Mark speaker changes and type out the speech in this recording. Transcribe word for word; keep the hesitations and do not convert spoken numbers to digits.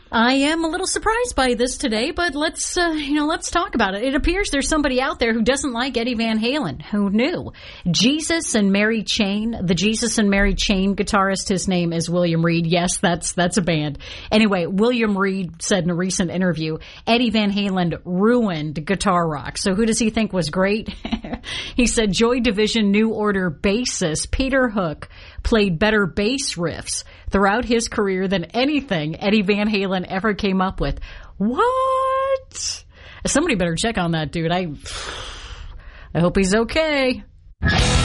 Speaker 1: I am a little surprised by this today, but let's, uh, you know, let's talk about it. It appears there's somebody out there who doesn't like Eddie Van Halen. Who knew? Jesus and Mary Chain, the Jesus and Mary Chain guitarist, his name is William Reed. Yes, that's, that's a band. Anyway, William Reed said in a recent interview, Eddie Van Halen ruined guitar rock. So who does he think was great? He said Joy Division New Order bassist Peter Hook played better bass riffs throughout his career than anything Eddie Van Halen ever came up with. What? Somebody better check on that dude. I, I hope he's okay.